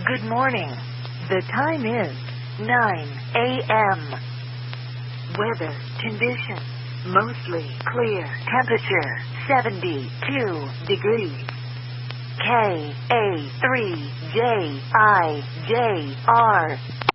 Good morning. The time is 9 a.m. Weather condition. Mostly clear. Temperature 72 degrees. KA3JIJR